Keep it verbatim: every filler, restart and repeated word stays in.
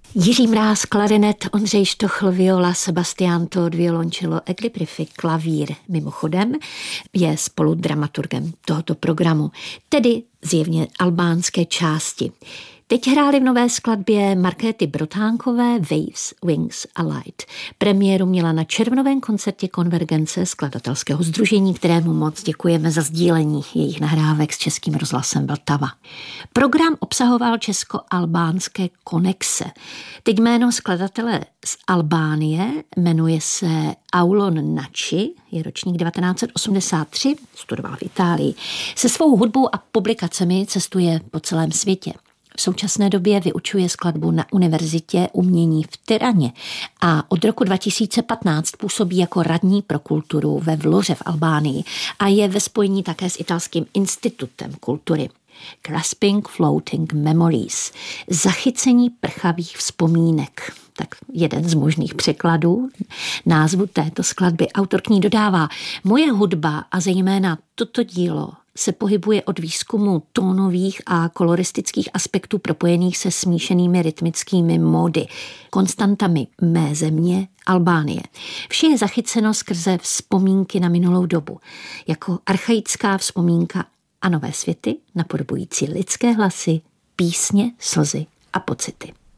Jiří Mráz, klarinet, Ondřej Štochl, viola, Sebastián Tóth, violončelo, Egliprify, klavír. Mimochodem je spoludramaturgem tohoto programu, tedy zjevně albánské části. Teď hráli v nové skladbě Markéty Brotánkové Waves, Wings a Light. Premiéru měla na červnovém koncertě Konvergence skladatelského sdružení, kterému moc děkujeme za sdílení jejich nahrávek s Českým rozhlasem Vltava. Program obsahoval česko-albánské konexe. Teď jméno skladatele z Albánie jmenuje se Aulon Nači, je ročník devatenáct set osmdesát tři, studoval v Itálii. Se svou hudbou a publikacemi cestuje po celém světě. V současné době vyučuje skladbu na Univerzitě umění v Tiraně a od roku dva tisíce patnáct působí jako radní pro kulturu ve Vloře v Albánii a je ve spojení také s italským institutem kultury. Grasping Floating Memories, zachycení prchavých vzpomínek. Tak jeden z možných překladů názvu této skladby. Autor k ní dodává: moje hudba a zejména toto dílo se pohybuje od výzkumu tónových a koloristických aspektů propojených se smíšenými rytmickými módy, konstantami mé země, Albánie. Vše je zachyceno skrze vzpomínky na minulou dobu, jako archaická vzpomínka a nové světy napodobující lidské hlasy, písně, slzy a pocity.